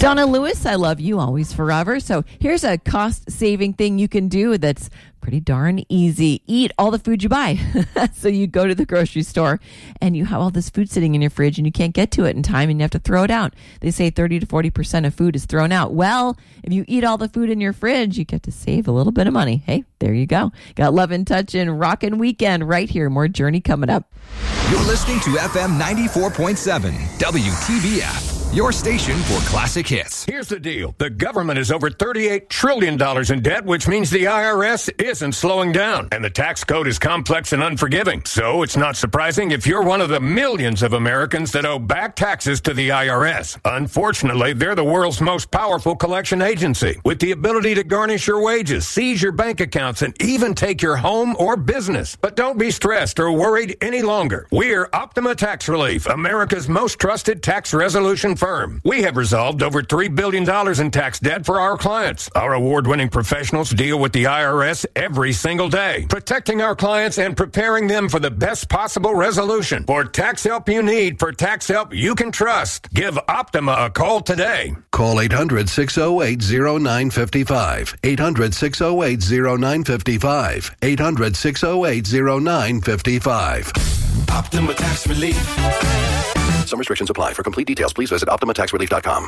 Donna Lewis, I love you always forever. So here's a cost-saving thing you can do that's pretty darn easy. Eat all the food you buy. So you go to the grocery store and you have all this food sitting in your fridge and you can't get to it in time and you have to throw it out. They say 30 to 40% of food is thrown out. Well, if you eat all the food in your fridge, you get to save a little bit of money. Hey, there you go. Got Love and Touch and Rockin' Weekend right here. More Journey coming up. You're listening to FM 94.7 WTBF. Your station for classic hits. Here's the deal. The government is over $38 trillion in debt, which means the IRS isn't slowing down. And the tax code is complex and unforgiving. So it's not surprising if you're one of the millions of Americans that owe back taxes to the IRS. Unfortunately, they're the world's most powerful collection agency, with the ability to garnish your wages, seize your bank accounts, and even take your home or business. But don't be stressed or worried any longer. We're Optima Tax Relief, America's most trusted tax resolution firm. We have resolved over $3 billion in tax debt for our clients. Our award-winning professionals deal with the IRS every single day, protecting our clients and preparing them for the best possible resolution. For tax help you need, for tax help you can trust, give Optima a call today. Call 800-608-0955. 800-608-0955. 800-608-0955. Optima Tax Relief. Some restrictions apply. For complete details, please visit OptimaTaxRelief.com.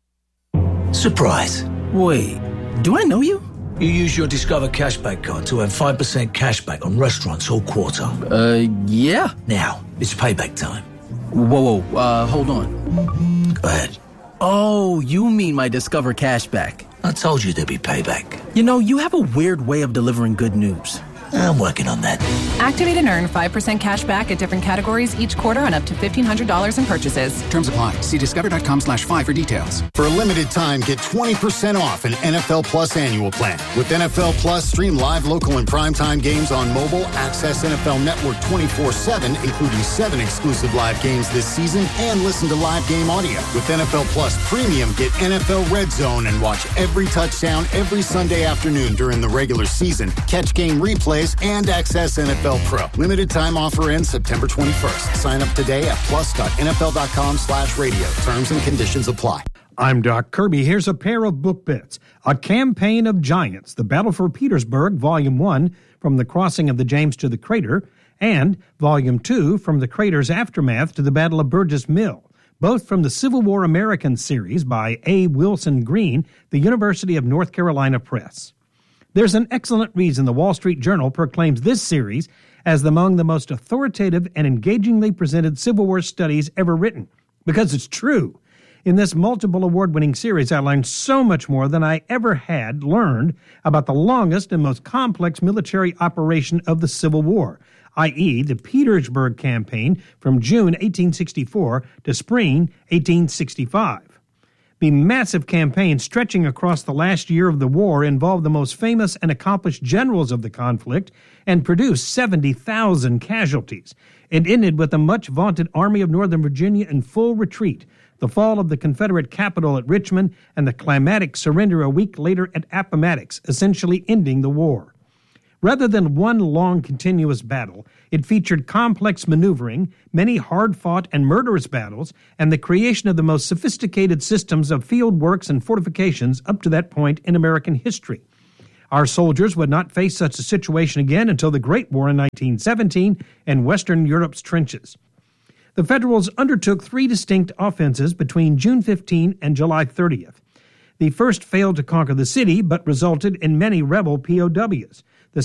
Surprise. Wait, do I know you? You use your Discover Cashback card to earn 5% cashback on restaurants all quarter. Yeah. Now, it's payback time. Whoa, hold on. Go ahead. Oh, you mean my Discover Cashback. I told you there'd be payback. You know, you have a weird way of delivering good news. I'm working on that. Activate and earn 5% cash back at different categories each quarter on up to $1,500 in purchases. Terms apply. See discover.com/5 for details. For a limited time, get 20% off an NFL Plus annual plan. With NFL Plus, stream live, local, and primetime games on mobile. Access NFL Network 24/7, including 7 exclusive live games this season, and listen to live game audio. With NFL Plus Premium, get NFL Red Zone and watch every touchdown every Sunday afternoon during the regular season. Catch game replays and access NFL Pro. Limited time offer ends September 21st. Sign up today at plus.nfl.com/radio. Terms and conditions apply. I'm Doc Kirby. Here's a pair of book bits. A Campaign of Giants, The Battle for Petersburg, Volume 1, From the Crossing of the James to the Crater, and Volume 2, From the Crater's Aftermath to the Battle of Burgess Mill, both from the Civil War American series by A. Wilson Green, the University of North Carolina Press. There's an excellent reason the Wall Street Journal proclaims this series as among the most authoritative and engagingly presented Civil War studies ever written, because it's true. In this multiple award-winning series, I learned so much more than I ever had learned about the longest and most complex military operation of the Civil War, i.e. the Petersburg Campaign from June 1864 to spring 1865. The massive campaign stretching across the last year of the war involved the most famous and accomplished generals of the conflict and produced 70,000 casualties. It ended with the much-vaunted Army of Northern Virginia in full retreat, the fall of the Confederate capital at Richmond, and the climatic surrender a week later at Appomattox, essentially ending the war. Rather than one long continuous battle, it featured complex maneuvering, many hard-fought and murderous battles, and the creation of the most sophisticated systems of field works and fortifications up to that point in American history. Our soldiers would not face such a situation again until the Great War in 1917 and Western Europe's trenches. The Federals undertook 3 distinct offenses between June 15 and July 30th. The first failed to conquer the city, but resulted in many rebel POWs.